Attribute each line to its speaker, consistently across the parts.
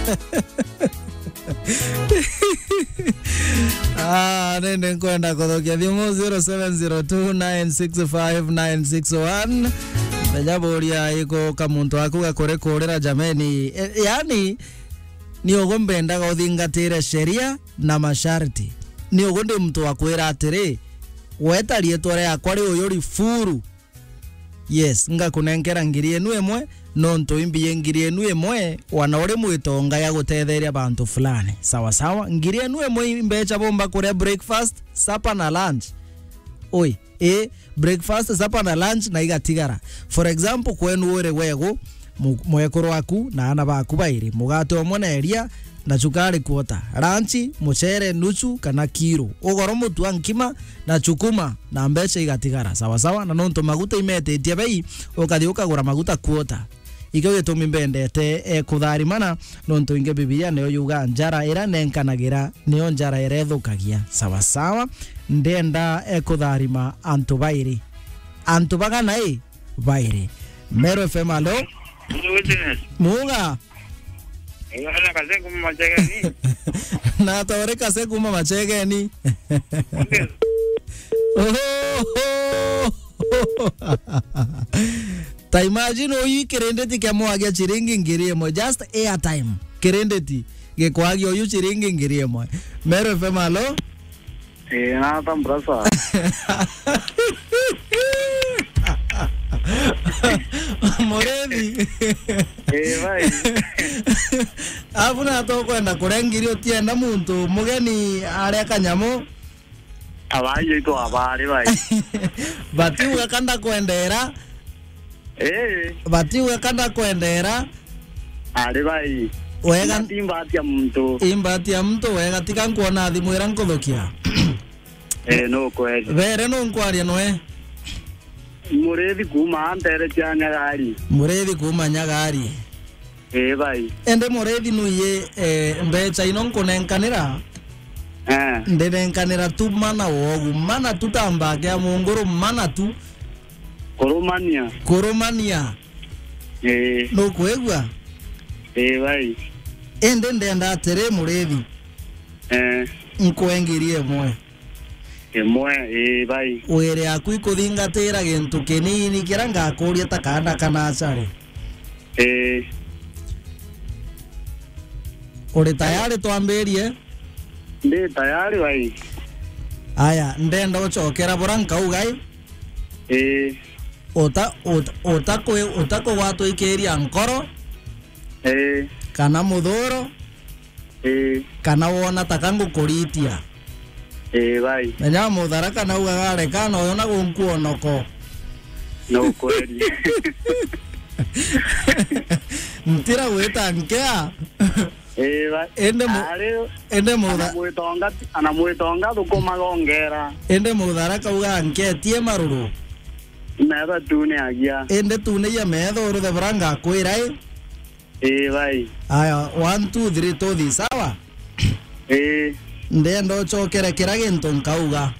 Speaker 1: Nende kwenda kuthokia thimu 0702965961 Bejaboria iko kamuntu aku gakore kurira jameni. Yani ni ugombenda gothingatire sheria na masharti. Ni ugonde mtu akwira atiri weta rietwa yakwa ri uyu ri furu. Yes, nga kunenkera ngiri enu emwe no ntoimbi ngiri enu emwe wana uri mwitonga ya gutetheria bantu fulani. Sawa sawa, ngiri enu emwe mbecha bomba kure breakfast, supper na lunch. Oi, breakfast, supper na lunch na igatigara. For example, kwenu ure wego mwekoro waku na ana baku bairi mugato moneria na chukari kuota ranchi muchere nuchu kana kiro ogoro mutu ankima na chukuma na mbeche igatigara sawa sawa na nonto maguta imete tiabei okathi ukagura maguta kuota iko gitumi mbendete kuthari mana nonto inge biblia ne yuga njara ira nenkanagira ne njara irethukagia sawa sawa ndenda kutharima antu bairi antu bagana bairi Mero FM alo Muga
Speaker 2: Ngana kase kuma machegeni.
Speaker 1: Na tore kase kuma machegeni. Ta imagine oyi kerendeti kya mwagia chiringi ngiri mo just air time. Kerendeti ge kwagi oyu chiringi ngiri mo. Mero FM alo
Speaker 2: Na tambrasa.
Speaker 1: Morevi
Speaker 2: Vai.
Speaker 1: Abuna to kwenda kurengiri otienda muntu mugeni aria kanyamo
Speaker 2: Abaye to abari vai.
Speaker 1: Bati ukakanda kwendera Bati ukakanda kwendera
Speaker 2: Ari vai.
Speaker 1: Wega
Speaker 2: Imbati
Speaker 1: ya mtu wega tika kuona thimu ira nkuthukia
Speaker 2: no kweli.
Speaker 1: Vere no nkwaria noe
Speaker 2: Murethi kuma antere cha Nyagari.
Speaker 1: Murethi kuma Nyagari.
Speaker 2: Vai.
Speaker 1: Ende murethi nuye mbecha ino nkunenkanira. Ndenenkanira tu mana wogu mana tutamba kya munguru mana tu Koromania. No kwegwa.
Speaker 2: Vai.
Speaker 1: Ende ndenda tere murethi. Nkwengirie mwe.
Speaker 2: Vai.
Speaker 1: Were aku ikuthingatira gintu kinini kira ngakuria takana kana chare. Uri tayari twambirie?
Speaker 2: Ndi tayari vai.
Speaker 1: Aya, ndenda uchokera buranka ugai? Otako watu ikeria nkoro? Kana muthuro? Kana wona takangu kuritia?
Speaker 2: Vai.
Speaker 1: Nenya muthara kana ugagare kana oyona gunkuonoko.
Speaker 2: No kweli.
Speaker 1: Ntira weta nkea?
Speaker 2: Vai.
Speaker 1: Ende muthara.
Speaker 2: Ana mwitonga thukuma gongera.
Speaker 1: Ende muthara kauga nke tie maruru.
Speaker 2: Metha tune agia.
Speaker 1: Ende tune ya metha uruthe buranga kwira
Speaker 2: vai.
Speaker 1: Aya 1 2 3 tothi sawa? Ndenda uchokere kira gintu nkauga.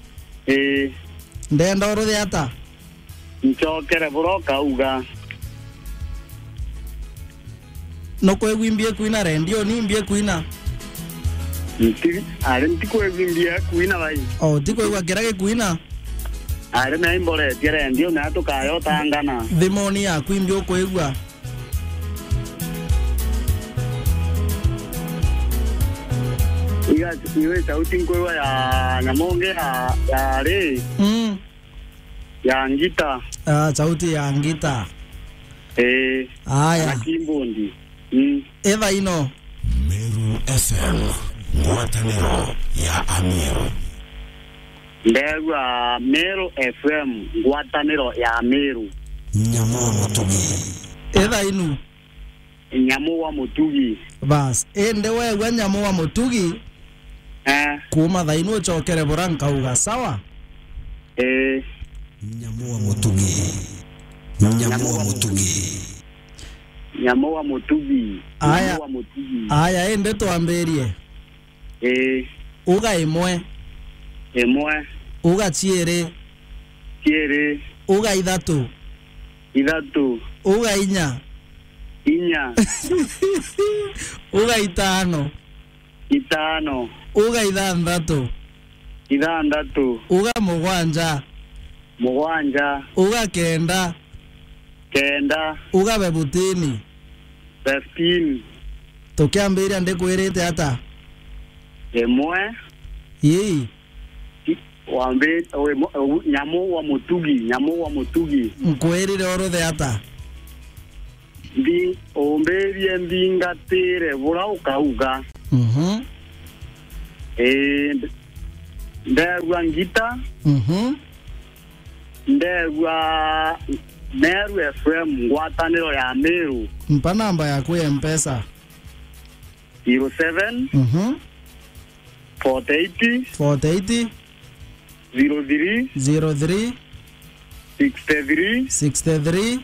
Speaker 1: Ndenda uruthe ata?
Speaker 2: Nchokere buro kauga.
Speaker 1: No kwegwimbie kuina rendio ni mbie kuina.
Speaker 2: Nti kwegwimbie kuina vai.
Speaker 1: Oh, tikwegwa kira kuina.
Speaker 2: Are na imbore tiere ndio na tukayo tangana.
Speaker 1: Thimoni ya kwimbio kwegwa.
Speaker 2: Iwe sauti nkwewa ya Nyamonge ya re. Ya Ngita.
Speaker 1: Sauti ya Ngita.
Speaker 2: Aya. Na Kimbondi.
Speaker 1: Eva ino.
Speaker 3: Meru FM. Ngwatanero ya Amiru.
Speaker 2: Ndegwa Meru FM. Ngwatanero ya Amiru.
Speaker 3: Nyamu wa Mutugi.
Speaker 1: Eva inu.
Speaker 2: Nyamu wa Mutugi.
Speaker 1: Bas. Ende wewe Nyamu wa Mutugi. Kuma thainu uchokere buranka uga sawa?
Speaker 3: Nyamu wa Mutugi. Nyamu wa Mutugi.
Speaker 2: Nyamu wa Mutugi.
Speaker 1: Aya ende tuambirie. Uga imwe. Uga chiere. Uga ithatu. Uga inya. Uga itano.
Speaker 2: Itano.
Speaker 1: Uga ithandatu.
Speaker 2: Ithandatu.
Speaker 1: Uga mugwanja.
Speaker 2: Mugwanja.
Speaker 1: Uga kenda.
Speaker 2: Kenda.
Speaker 1: Uga bebutini.
Speaker 2: 15.
Speaker 1: Tukiambiria ndikwirite ata.
Speaker 2: Emwe.
Speaker 1: Ii.
Speaker 2: Wambe nyamo wa mutugi.
Speaker 1: Nkwirire orothe ata.
Speaker 2: Ndi omberie mbingatire bura ukauga. Ndegwa ngita. Ndegwa Meru FM ngwataniro ya Meru.
Speaker 1: Mpa namba yaku ya M-Pesa.
Speaker 2: 07 48 03 63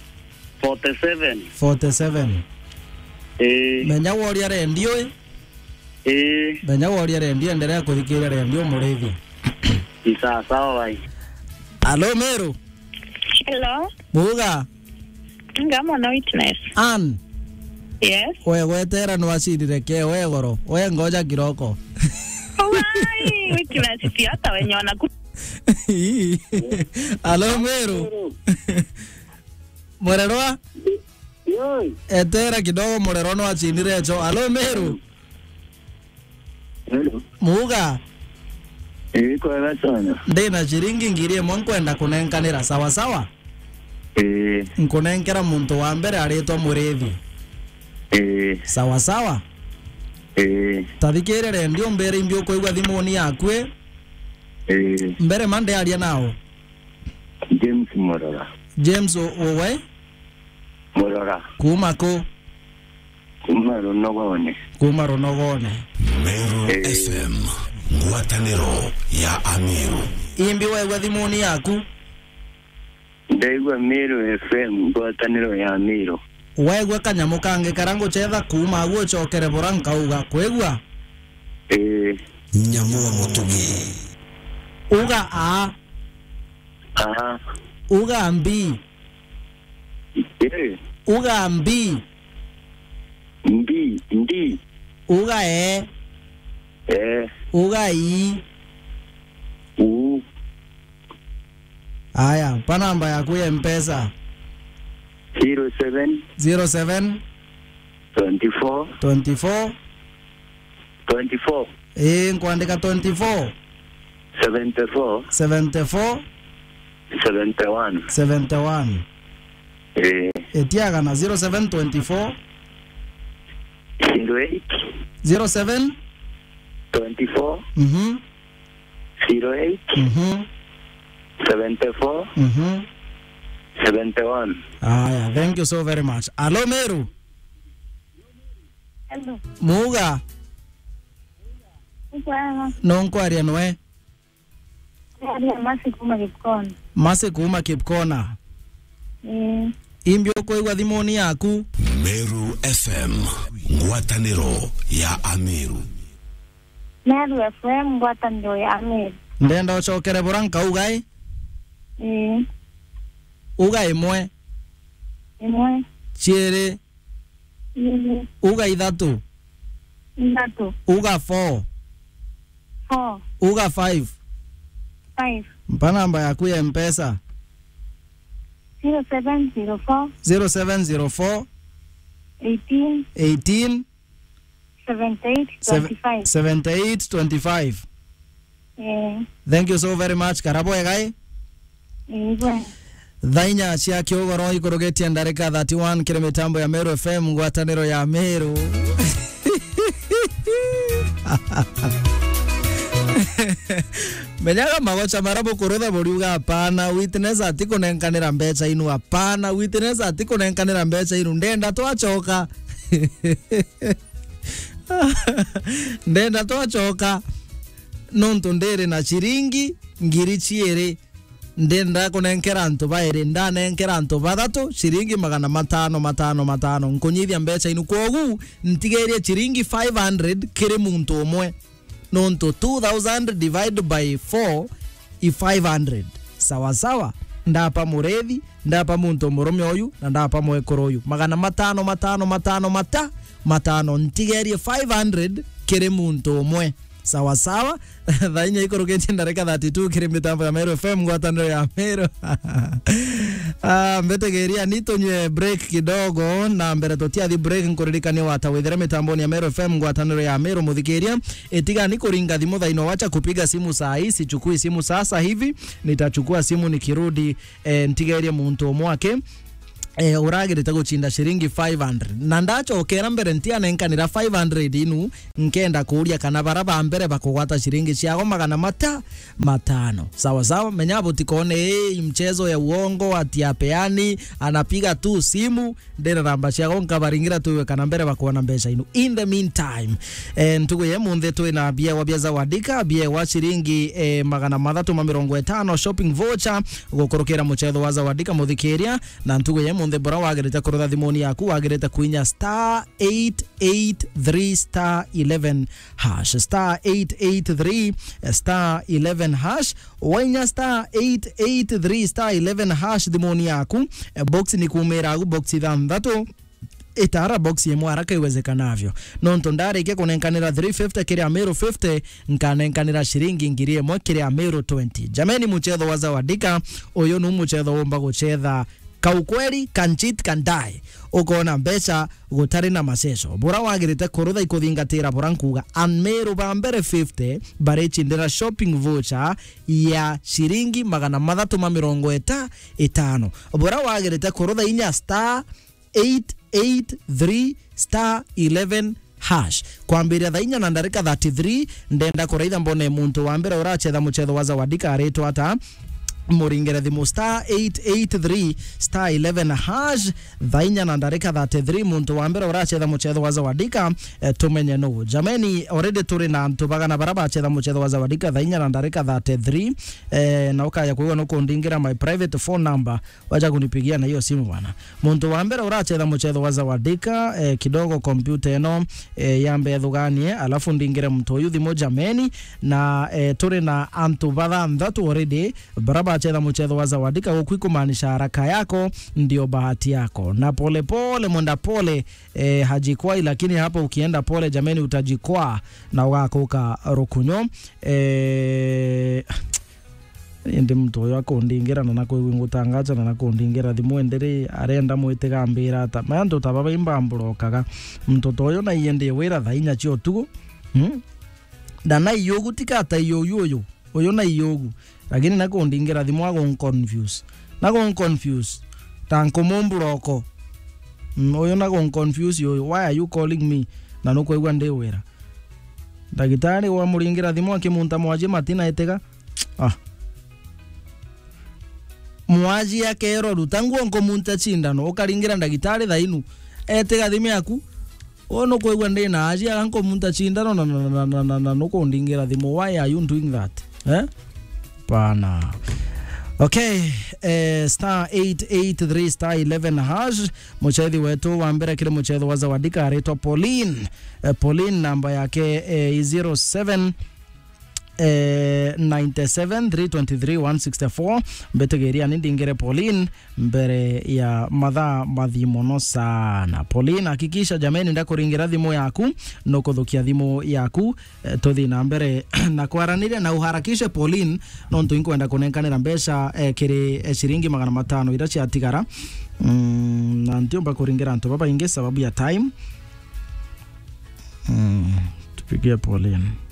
Speaker 2: 47. Menya woria rendio Menya woria rendio endelea kuthikiria rendio murethi. Isa sawa bai.
Speaker 1: Alo Meru.
Speaker 4: Hello.
Speaker 1: Buga.
Speaker 4: Ngamo na witness.
Speaker 1: An.
Speaker 4: Yes.
Speaker 1: Oye gwetera no acirire ke oye goro. Oye ngoja kiroko.
Speaker 4: Wai, witness pia hata wenye wana.
Speaker 1: Alo Meru. Morerwa?
Speaker 2: Yoi.
Speaker 1: Etera kidogo morero no achinire cho. Alo Meru.
Speaker 2: Hello.
Speaker 1: Muga.
Speaker 2: Kwa sana.
Speaker 1: Ndina chiringi ngirie mwankwenda kunenkanira sawa sawa. Nkunenkera muntu wa mbere aritwa Murethi. Sawa sawa. Tathikirire ndio mbere imbio kuigwa thimuni yakwe. Mbere mande aria nao.
Speaker 2: James Morora.
Speaker 1: James owe?
Speaker 2: Morora.
Speaker 1: Kuma ko?
Speaker 2: Kuma Ronogone.
Speaker 1: Kuma Ronogone.
Speaker 3: Meru FM. Ngwataniro ya Amiru.
Speaker 1: Imbi wewe thimuni yaku?
Speaker 2: Ndegwa Meru FM ngwataniro ya Amiru.
Speaker 1: Wewe kanyamu kange karango chetha kuma aguo chokere boranka uga kwegwa?
Speaker 3: Nyamua mutugi.
Speaker 1: Uga a.
Speaker 2: Aha.
Speaker 1: Uga mbi. Uga mbi.
Speaker 2: Ndi.
Speaker 1: Uga Uga i. Aya, pa namba yaku ya M-Pesa.
Speaker 2: 07
Speaker 1: 24 nkuandika 24 74 71 etiaga na 0724
Speaker 2: 08
Speaker 1: 07
Speaker 2: 24 08 74 71.
Speaker 1: Aya, thank you so very much. Alo Meru.
Speaker 4: Hello.
Speaker 1: Muga. Nonkwaria noe. Mase kuma Kipkona. Imbio kuigwa thimuni yaku.
Speaker 3: Meru FM. Ngwataniro ya Amiru.
Speaker 4: Meru FM ngwataniro ya Amiru.
Speaker 1: Ndenda ochokere boranka ugai? Uga imwe. Chiere. Uga ithatu. Uga 4. Uga 5. Mpa namba yaku ya M-Pesa. 0704 18 78 25. Thank you so very much. Karabo egai. Dhainya cia kiogoro ikurugetia ndarika 31 kire mitambo ya Meru FM ngwataniro ya Meru. Menyaga magocha marabo kurutha buriuga hapana witness ati kunenkanira mbeca inu hapana witness ati kunenkanira mbeca inu ndenda twachoka. Ndenda twachoka nonto ndere na chiringi ngiri chiere ndenda kunenkera antu baire ndanenkera antu bathatu chiringi 500 nkunyithia mbeca inu kogu ntigerie chiringi 500 kiri muntu umwe nonto 2000 divided by 4 i 500 sawa sawa ndapa Murethi ndapa muntu murume oyu na ndapa mwekoro oyu 500 matano ntigerie 500 kiri muntu umwe sawa sawa thainya ikorogete ndareka 32 kiri mitambo ya Meru FM ngwataniro ya Meru mbetegeria nitonywe break kidogo na mbere totiathi break nkuririkani watawithira mitambo ya Meru FM ngwataniro ya Meru muthikiria etiga nikuringa thimu thaino wacha kupiga simu saa hii sichukui simu sasa hivi nitachukua simu nikirudi ntigerie muntu umwake uragirite guchinda shiringi 500 na ndacho okera mbere ntia nenkanira 500 inu nkenda kuuria kana baraba mbere bakugwata shiringi ciago magana matano sawa sawa menya butikone mchezo ya uongo atiapeani anapiga tu simu ndera ramba ciago nkabaringira tuwe kana mbere bakuona mbesha inu in the meantime ntugo ye munde tu na bia wabia zawadika bia wa shiringi magana mathatu 50 shopping voucher gukorokera muchezo wa zawadika muthikiria na ntugo ye munde bora wagereta kurotha thimoni yaku wagereta kuinya star 883 star 11 hash star 883 star 11 hash wainya star 883 star 11 hash thimoni yaku box ni kumeragu box ithandatu itara box yemwe haraka iwezekanavyo nonto ndareke kunenkanira 350 kiri Meru 50 nkanenkanira shiringi ngiri yemwe kiri Meru 20 jameni muchezo wa zawadika uyu ni muchezo womba guchetha kaukweli kanchit kandai ukona mbeca gutari na maceco bora wagirite kurutha ikuthingatira bora nkuga Meru bambere 50 barechindira shopping voucher ya shiringi 350 bora wagirite kurutha inya star 883 star 11 hash kwambiria thainya na ndarika 33 ndenda kuraitha mbone muntu wa mbere urachetha muchetho wa zawadika aretu ata muringere thimu star 883 star 11 hash thainya na ndarika 33 muntu wa mbere urachetha muchetho wa zawadika tumenye no jameni already turi na ntubagana baraba chetha muchetho wa zawadika thainya na ndarika 33 na ukaya kuiwa no kundingira my private phone number wacha kunipigia na hiyo simu bwana muntu wa mbere urachetha muchetho wa zawadika kidogo computer eno yambe thuganie alafu ndingire mtu uyu thimu jameni na turi na antubadha ndatu already baraba cheza mchezo wa zawadika kuikumanisha haraka yako ndio bahati yako na pole pole mwenda pole hajikwai lakini hapo ukienda pole jameni utajikwaa na wakuka rukunyo ndi mtu wako ndingira na nako ngutangaza na nako ndingira thimuendere arenda mwitega mbira ata mando tababa imbamburokaga mtoto uyo na yende wira thainya cio tugu dana yogu tikata yoyo oyo na yogu lakini nako ndingira thimu wago confuse tanko momburoko oyo nako confuse yo why are you calling me na nuko igwa ndewera ndagitari wa muringira thimu akimunta mwaje matina etega mwaji yake ero rutangu onko munta chindano okaringira ndagitari thainu etega thimu yaku ono ko igwa ndena aji anko munta chindano na nuko ndingira thimu why are you doing that pana okay star 883 star 11 hash muchethi wetu wa mbere kile muchethi wa zawadika aretwa Pauline namba yake 07 97 323 164 mbetegeria ndingire Pauline mbere ya madha mathimono sana Pauline hakikisha jameni ndakuringira thimu yaku no kuthukia thimu yaku tothi na mbere na kwaranire na uharakishe Pauline no ntuinkwenda kunenkanira mbeca kiri shiringi 500 ira cia tigara na ntiomba kuringira antu baba inge sababu ya time tupigie Pauline